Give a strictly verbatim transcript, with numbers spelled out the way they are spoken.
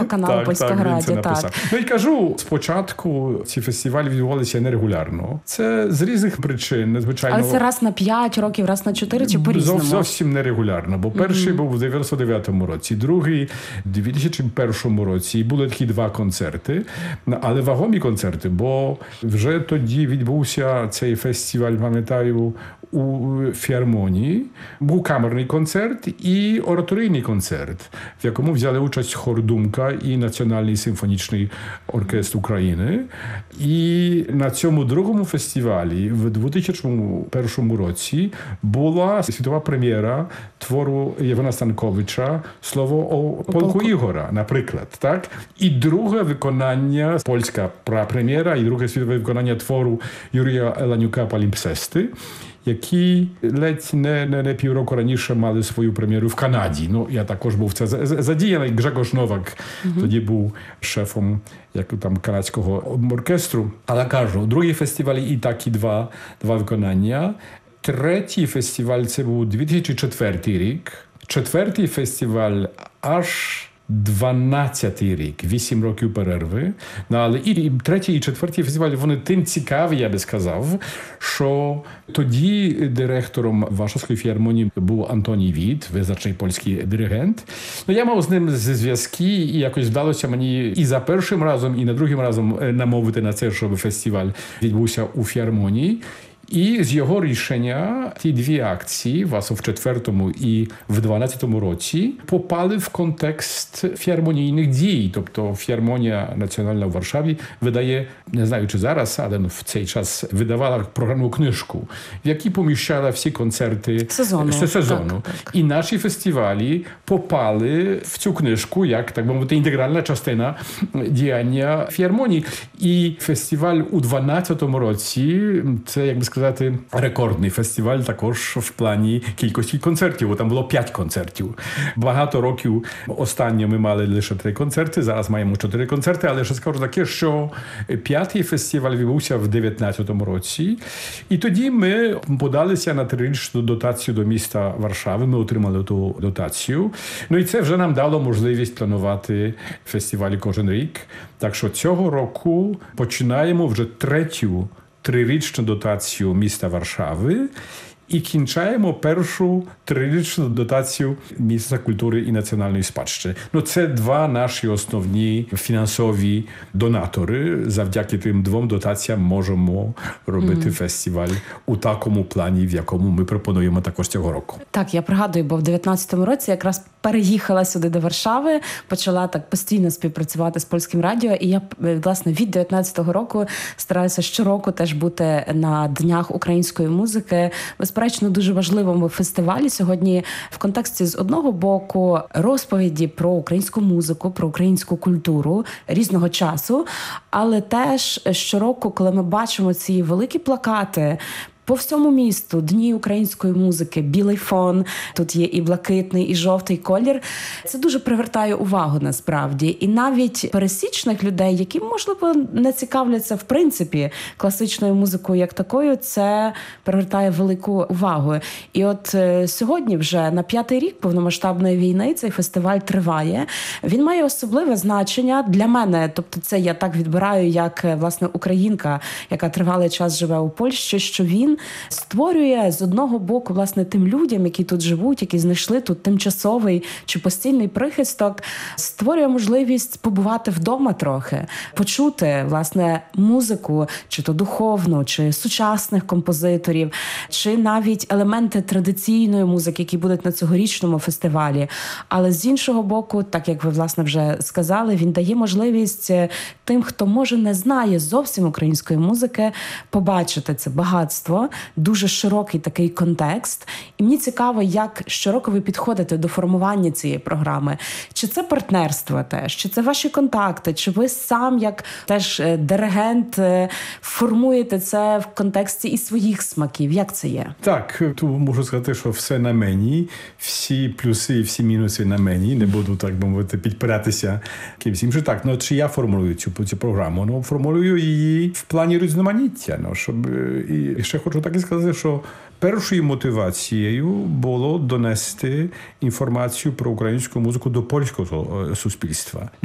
каналу так, Польського так, радіо. Так. Ну і кажу, спочатку ці фестивалі відбувалися нерегулярно. Це з різних причин, звичайно. Але це раз на п'ять років, раз на чотири чи по-різному? Зовсім нерегулярно, бо перший mm-hmm. був у дев'яносто дев'ятому році, другий у дві тисячі першому році. І були такі два концерти, але вагомі концерти, бо вже тоді відбувся цей фестиваль, пам'ятаю, у філармонії. Був камерний концерт і ораторійний концерт, в якому взяли участь хор «Думка» і Національний симфонічний оркестр України. І на цьому другому фестивалі в дві тисячі першому році була світова прем'єра твору Євгена Станковича «Слово о полку Ігора», наприклад. Так? І друге виконання, польська прем'єра, і друге світове виконання твору Юрія Еланюка «Палімпсести», які ледь не, не, не півроку раніше мали свою прем'єру в Канаді. Ну, я також був в це задіяний. Гжегош Новак mm-hmm. тоді був шефом як, там, канадського оркестру. Але кажу, другий фестиваль і так і два, два виконання. Третій фестиваль – це був дві тисячі четвертий рік. Четвертий фестиваль аж дванадцятий рік, вісім років перерви. Ну, але і третій, і четвертий фестиваль, вони тим цікаві, я би сказав, що тоді директором Варшавської філармонії був Антоній Віт, визначний польський диригент. Ну, я мав з ним зв'язки, і якось вдалося мені і за першим разом, і на другим разом намовити на це, щоб фестиваль відбувся у філармонії. І з його рішення ті дві акції, власне, в четвертому і в дванадцятому році, попали в контекст філармонійних дій. Тобто філармонія національна в Варшаві видає, не знаю, чи зараз, але в цей час видавала програмну книжку, в якій поміщала всі концерти сезону. сезону. Так, так. І наші фестивалі попали в цю книжку, як, так би мовити, інтегральна частина діяння філармонії. І фестиваль у дванадцятому році, це, як би сказати, рекордний фестиваль також в плані кількості концертів, бо там було п'ять концертів. Багато років останньо ми мали лише три концерти, зараз маємо чотири концерти, але ще скажу таке, що п'ятий фестиваль відбувся в дев'ятнадцятому році, і тоді ми подалися на трирічну дотацію до міста Варшави, ми отримали ту дотацію. Ну і це вже нам дало можливість планувати фестивалі кожен рік. Так що цього року починаємо вже третю трирічну дотацію міста Варшави і кінчаємо першу трирічну дотацію Міністерства культури і національної спадщини. Ну, це два наші основні фінансові донатори. Завдяки тим двом дотаціям можемо робити mm. фестиваль у такому плані, в якому ми пропонуємо також цього року. Так, я пригадую, бо в дев'ятнадцятому році якраз переїхала сюди до Варшави, почала так постійно співпрацювати з Польським радіо, і я, власне, від дев'ятнадцятого року стараюся щороку теж бути на Днях української музики. Безперечно, дуже важливому фестивалі сьогодні в контексті з одного боку розповіді про українську музику, про українську культуру різного часу, але теж щороку, коли ми бачимо ці великі плакати по всьому місту, Дні української музики, білий фон, тут є і блакитний, і жовтий колір. Це дуже привертає увагу насправді. І навіть пересічних людей, які, можливо, не цікавляться в принципі класичною музикою як такою, це привертає велику увагу. І от сьогодні вже на п'ятий рік повномасштабної війни цей фестиваль триває. Він має особливе значення для мене. Тобто це я так відбираю, як, власне, українка, яка тривалий час живе у Польщі, що він створює з одного боку, власне, тим людям, які тут живуть, які знайшли тут тимчасовий чи постійний прихисток, створює можливість побувати вдома трохи, почути, власне, музику, чи то духовну, чи сучасних композиторів, чи навіть елементи традиційної музики, які будуть на цьогорічному фестивалі. Але з іншого боку, так як ви, власне, вже сказали, він дає можливість тим, хто, може, не знає зовсім української музики, побачити це багатство, дуже широкий такий контекст. І мені цікаво, як щороку ви підходите до формування цієї програми. Чи це партнерство теж, чи це ваші контакти, чи ви сам, як теж диригент, формуєте це в контексті і своїх смаків? Як це є? Так, тут можу сказати, що все на мені, всі плюси і всі мінуси на мені. Не буду, так би мовити, підпиратися кимсь іншим. Так, ну, чи я формулюю цю, цю програму? Ну, формулюю її в плані різноманіття. Ну, щоб, і ще хочу так і сказати, що першою мотивацією було донести інформацію про українську музику до польського суспільства.